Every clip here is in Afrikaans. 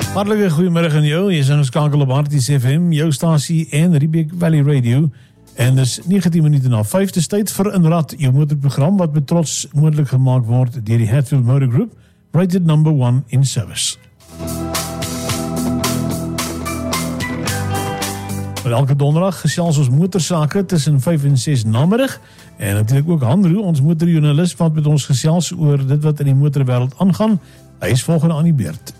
Hartlike goeiemiddag aan jou. Jy is ingeskakel op Harties FM, jou stasie en Riebeek Valley Radio. En dis 19 minute na 5 te tyd vir Inrad, jou motorprogram wat met trots moontlik gemaak word deur die Hatfield Motor Group, rated number 1 in service. Maar elke donderdag gesels ons motorsake tussen 5 en 6 namiddag. En natuurlik ook Hanro, ons motorjoernalis wat met ons gesels oor dit wat in die motorwêreld aangaan. Hy is volgende aan die beurt.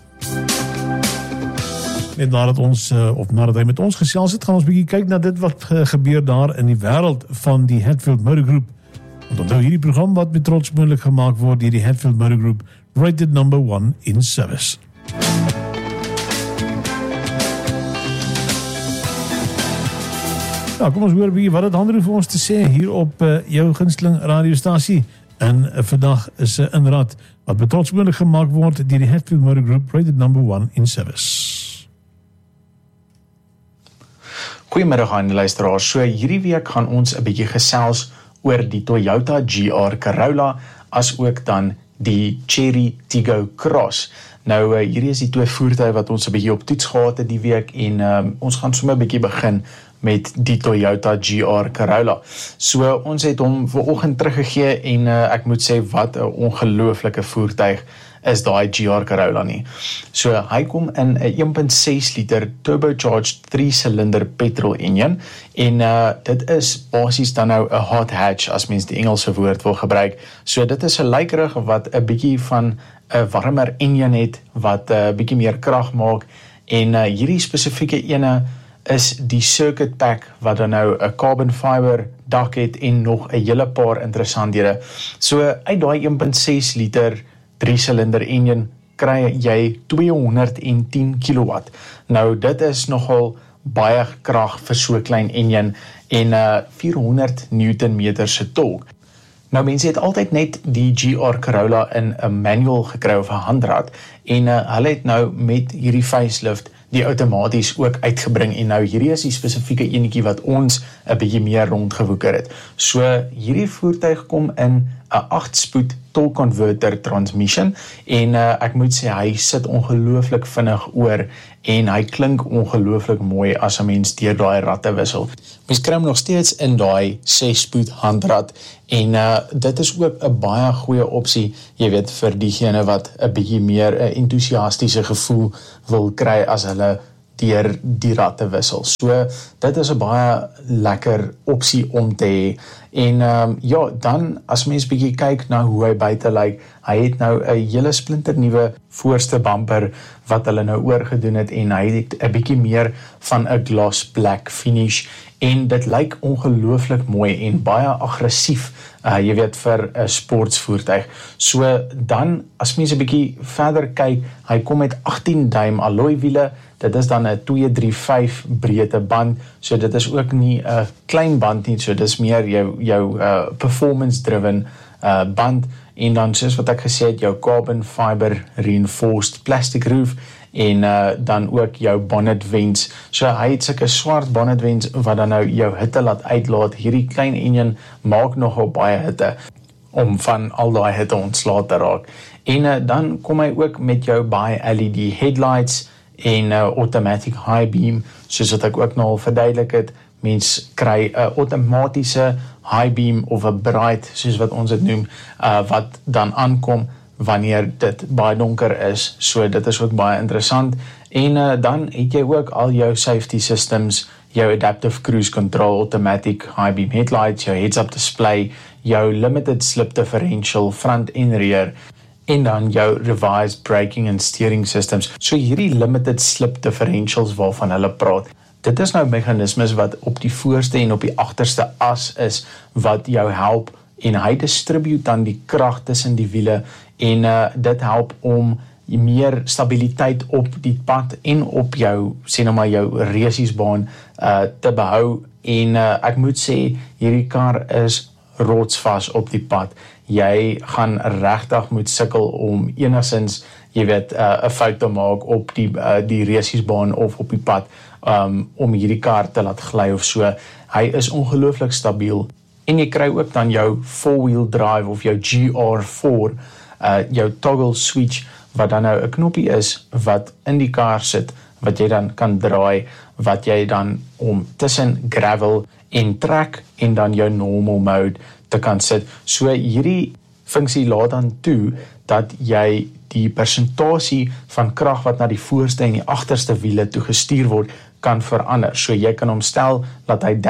Net nadat hy met ons gesels het, gaan ons bietjie kyk na dit wat gebeur daar in die wêreld van die Hatfield Motor Group. Want onthou hierdie program wat met trots moontlik gemaak word deur die Hatfield Motor Group, rated number 1 in service. Nou, kom ons hoor bietjie wat het Hanro vir ons te sê hier op jou gunsteling radiostasie. En vandag is 'n Inrad wat met trots moontlik gemaak word deur die Hatfield Motor Group, rated number 1 in service. Goeiemiddag aan die luisteraars. So hierdie week gaan ons 'n bietjie gesels oor die Toyota GR Corolla as ook dan die Chery Tiggo Cross. Nou hierdie is die twee voertuie wat ons 'n bietjie op toets gehad het die week en ons gaan sommer 'n bietjie begin met die Toyota GR Corolla. So ons het hom vanoggend teruggegee en ek moet sê wat 'n ongelooflike voertuig is daai GR Corolla nie. So hy kom in 'n 1.6 liter turbocharged 3-cylinder petrol engine en dit is basies dan nou 'n hot hatch as mens die Engelse woord wil gebruik. So dit is 'n lykerig wat 'n bietjie van 'n warmer engine het wat 'n bietjie meer krag maak en hierdie spesifieke ene is die circuit pack wat dan nou 'n carbon fiber dak het en nog 'n hele paar interessanthede. So uit daai 1.6 liter 3-cylinder engine kry jy 210 kW. Nou dit is nogal baie krag vir so 'n klein engine en 400 Newtonmeter se torque. Nou mense het altyd net die GR Corolla in 'n manual gekry of 'n handrat en hulle het nou met hierdie facelift die outomaties ook uitgebring en nou hierdie is die spesifieke enetjie wat ons 'n bietjie meer rondgewoeker het. So hierdie voertuig kom in 'n 8-spoed torque converter transmission en ek moet sê hy sit ongelooflik vinnig oor en hy klink ongelooflik mooi as 'n mens deur daai ratte wissel. Mens kry hom nog steeds in daai 6-spoed handrat en dit is ook 'n baie goeie opsie, jy weet, vir diegene wat 'n bietjie meer 'n entoesiastiese gevoel wil kry as hulle deur die ratte wissel. So dit is 'n baie lekker opsie om te hê. En ja, dan as mens bietjie kyk na hoe hy buite lyk, hy het nou 'n hele splinternuwe voorste bumper wat hulle nou oorgedoen het en hy het 'n bietjie meer van 'n gloss black finish en dit lyk ongelooflik mooi en baie aggressief, jy weet, vir 'n sportvoertuig. So dan as mens 'n bietjie verder kyk, hy kom met 18 duim alloy wiele. Dit is dan 'n 235 breedte band, so dit is ook nie 'n klein band nie, so dis meer jou performance driven band en dan soos wat ek gesê het, jou carbon fiber reinforced plastic roof en dan ook jou bonnet vents. So hy het sulke swart bonnet vents wat dan nou jou hitte laat uitlaat. Hierdie klein engine maak nogal baie hitte om van al daai hitte ontslae te raak. En dan kom hy ook met jou baie LED headlights en automatic high beam, soos wat ek ook nou al verduidelik het. Mens kry 'n outomatiese high beam of 'n bright, soos wat ons dit noem, wat dan aankom wanneer dit baie donker is. So dit is ook baie interessant. En dan het jy ook al jou safety systems, jou adaptive cruise control, automatic high beam headlights, jou heads-up display, jou limited slip differential front en rear, en dan jou revised braking and steering systems. So hierdie limited slip differentials waarvan hulle praat, dit is nou meganismes wat op die voorste en op die agterste as is, wat jou help en hy distribute dan die krag tussen die wiele en dit help om meer stabiliteit op die pad en op jou, sê nou maar jou resiesbaan te behou en ek moet sê, hierdie kar is rotsvas op die pad. Jy gaan regtig moet sukkel om enigstens, jy weet, 'n fout te maak op die resiesbaan of op die pad om hierdie kar te laat gly of so. Hy is ongelooflik stabiel. En jy kry ook dan jou 4-wheel drive of jou GR4, jou toggle switch wat dan nou 'n knoppie is wat in die kar sit, wat jy dan kan draai, wat jy dan om tussen gravel en track en dan jou normal mode te kan sit. So hierdie funksie laat dan toe dat jy die persentasie van krag wat na die voorste en die agterste wiele toe gestuur word, kan verander. So jy kan hom stel dat hy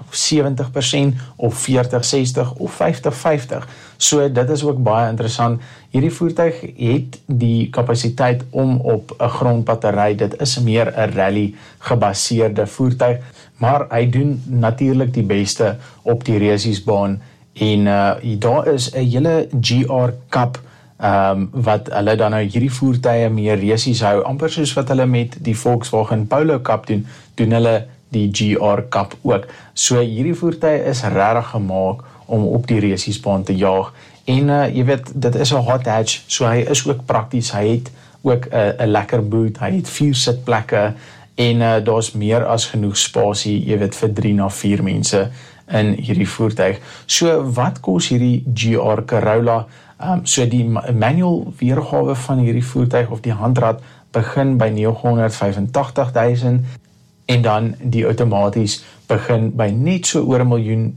30-70% of 40-60 of 50-50. So dit is ook baie interessant. Hierdie voertuig het die kapasiteit om op 'n grondpad te ry. Dit is meer 'n rally gebaseerde voertuig, maar hy doen natuurlik die beste op die resiesbaan en daar is 'n hele GR Cup wat hulle dan nou hierdie voertuie meer resies hou, amper soos wat hulle met die Volkswagen Polo Cup doen hulle die GR Cup ook. So hierdie voertuie is regtig gemaak om op die resiesbaan te jaag. En jy weet, dit is 'n hot hatch, so hy is ook prakties. Hy het ook 'n lekker boot, hy het 4 sitplekke en daar's meer as genoeg spasie, jy weet, vir 3 na 4 mense in hierdie voertuig. So wat kos hierdie GR Corolla? So die manual weergawe van hierdie voertuig of die handrat begin by 985.000 en dan die outomaties begin by net so oor 1 miljoen,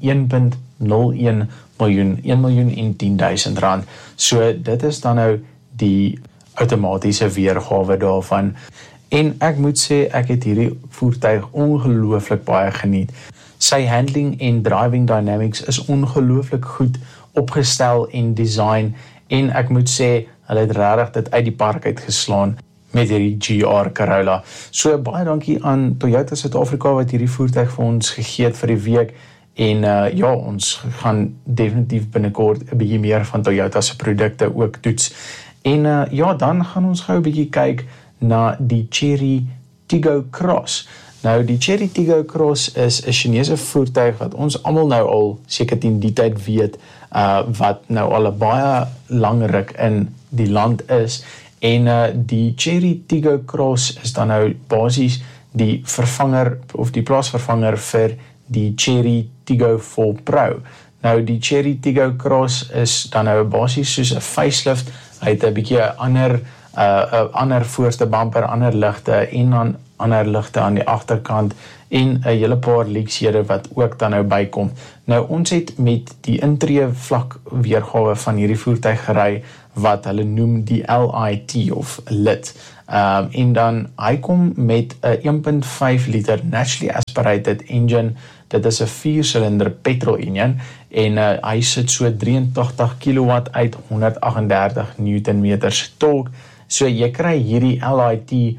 1.01 miljoen, 1.010.000 rand. So dit is dan nou die outomatiese weergawe daarvan. En ek moet sê, ek het hierdie voertuig ongelooflik baie geniet. Sy handling en driving dynamics is ongelooflik goed opgestel en design en ek moet sê, hulle het regtig dit uit die park uitgeslaan met hierdie GR Corolla. So baie dankie aan Toyota Suid-Afrika wat hierdie voertuig vir ons gegee het vir die week en ja, ons gaan definitief binnekort 'n bietjie meer van Toyota se produkte ook toets. En ja, dan gaan ons gou 'n bietjie kyk na die Chery Tiggo Cross. Nou die Chery Tiggo Cross is 'n Chinese voertuig wat ons almal nou al seker teen die tyd weet wat nou al 'n baie lang ruk in die land is en die Chery Tiggo Cross is dan nou basies die vervanger of die plaasvervanger vir die Chery Tiggo 4 Pro. Nou die Chery Tiggo Cross is dan nou basies soos 'n facelift. Hy het 'n bietjie 'n ander voorste bumper, ander ligte en dan ander ligte aan die agterkant en 'n hele paar leksede wat ook dan nou bykom. Nou ons het met die intree vlak weergawe van hierdie voertuig gery wat hulle noem die LIT of LIT. En dan hy kom met 'n 1.5 liter naturally aspirated engine. Dit is 'n 4-silinder petrol engine en hy sit so 83 kW uit 138 Newtonmeters torque. So jy kry hierdie LIT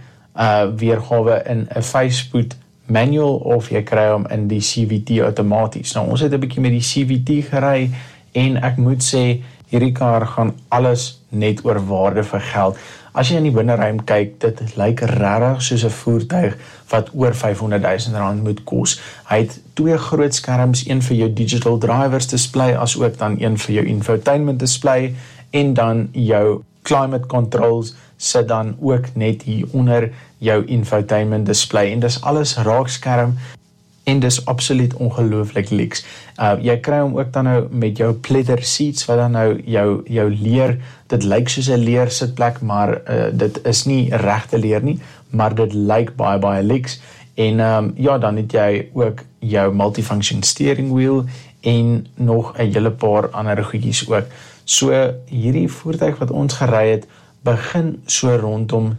weergawe in 'n 5-spoed manual of jy kry hom in die CVT outomaties. Nou ons het 'n bietjie met die CVT gery en ek moet sê hierdie kar gaan alles net oor waarde vir geld. As jy in die binneruim kyk, dit lyk regtig soos 'n voertuig wat oor 500.000 rand moet kos. Hy het 2 groot skerms, een vir jou digital drivers display as ook dan een vir jou infotainment display en dan jou climate controls sit dan ook net hier onder jou infotainment display en dis alles raakskerm en dis absoluut ongelooflik lyks. Jy kry hom ook dan nou met jou pleather seats wat dan nou jou leer, dit lyk soos 'n leer sitplek, maar dit is nie regte leer nie, maar dit lyk baie lyks. En ja, dan het jy ook jou multifunction steering wheel en nog 'n hele paar ander goedjies ook. So hierdie voertuig wat ons gery het, begin so rondom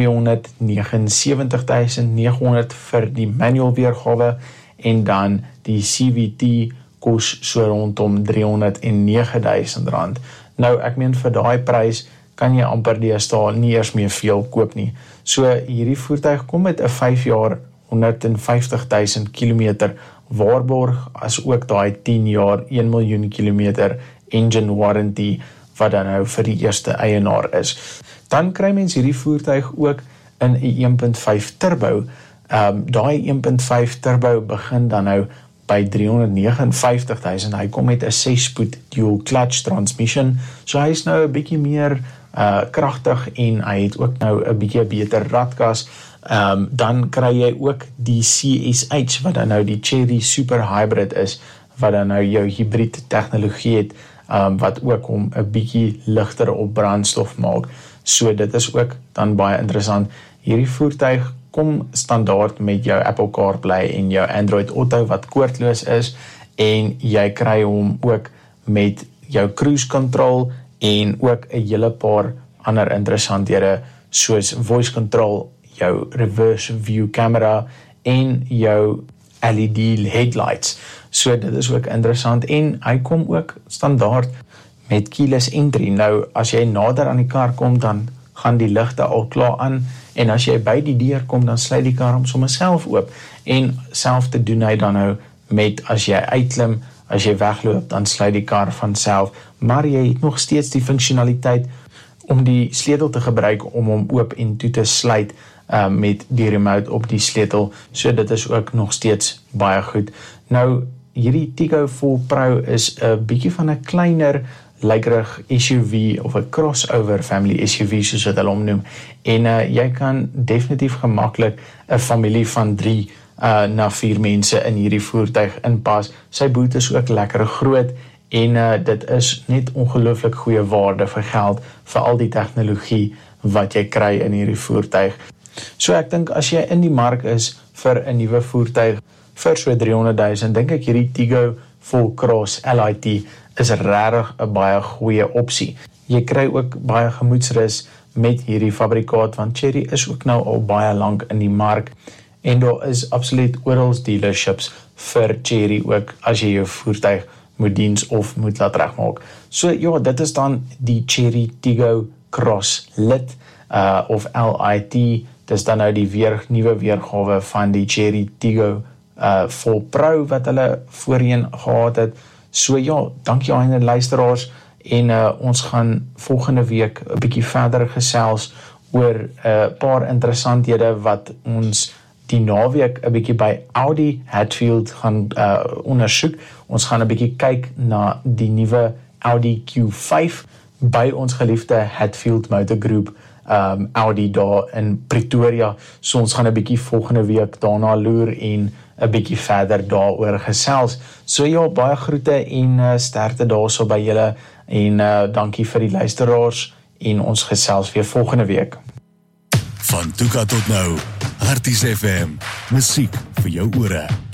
279.900 vir die manual weergawe en dan die CVT kos so rondom 309.000 rand. Nou ek meen vir daai prys kan jy amper deesdae nie eers meer veel koop nie. So hierdie voertuig kom met 'n 5 jaar 150.000 kilometer waarborg as ook daai 10 jaar 1 miljoen kilometer engine warranty wat dan nou vir die eerste eienaar is. Dan kry mens hierdie voertuig ook in 'n 1.5 turbo. Daai 1.5 turbo begin dan nou by 359.000. Hy kom met 'n 6-spoed dual clutch transmission. So hy is nou 'n bietjie meer kragtig en hy het ook nou 'n bietjie beter ratkas. Dan kry jy ook die CSH wat dan nou die Chery Super Hybrid is, wat dan nou jou hybrid tegnologie het, wat ook hom 'n bietjie ligter op brandstof maak. So dit is ook dan baie interessant. Hierdie voertuig kom standaard met jou Apple CarPlay en jou Android Auto wat koordloos is, en jy kry hom ook met jou cruise control en ook 'n hele paar ander interessanthede soos voice control, jou reverse view camera en jou LED headlights. So dit is ook interessant, en hy kom ook standaard met keyless entry. Nou as jy nader aan die kar kom, dan gaan die ligte al klaar aan, en as jy by die deur kom, dan sluit die kar hom sommer self oop, en self te doen hy dan nou met as jy uitklim, as jy wegloop, dan sluit die kar van self, maar jy het nog steeds die funksionaliteit om die sleutel te gebruik om hom oop en toe te sluit met die remote op die sleutel, so dit is ook nog steeds baie goed. Nou, hierdie Tigo 4 Pro is 'n bietjie van 'n kleiner lykerig SUV of 'n crossover family SUV soos wat hulle hom noem, en jy kan definitief gemaklik 'n familie van 3 na 4 mense in hierdie voertuig inpas. Sy boot is ook lekker groot, en dit is net ongelooflik goeie waarde vir geld vir al die tegnologie wat jy kry in hierdie voertuig. So ek dink as jy in die mark is vir 'n nuwe voertuig vir so 300,000, dink ek hierdie Tigo Full Cross LIT is regtig 'n baie goeie opsie. Jy kry ook baie gemoedsrus met hierdie fabrikaat, want Chery is ook nou al baie lank in die mark, en daar is absoluut oral dealerships vir Chery ook as jy jou voertuig moet diens of moet laat regmaak. So ja, dit is dan die Chery Tigo Cross Lit of LIT. Dis dan nou die nuwe weergawe van die Chery Tigo 4 Pro wat hulle voorheen gehad het. So ja, dankie aan die luisteraars, en ons gaan volgende week 'n bietjie verder gesels oor 'n paar interessanthede wat ons die naweek 'n bietjie by Audi Hatfield gaan ondersoek. Ons gaan 'n bietjie kyk na die nuwe Audi Q5 by ons geliefde Hatfield Motor Group Audi daar in Pretoria. So ons gaan 'n bietjie volgende week daarna loer en 'n bietjie verder daaroor gesels. So ja, baie groete en sterkte daarso by julle, en dankie vir die luisteraars, en ons gesels weer volgende week. Van Tuka tot nou, Harties FM, musiek vir jou ore.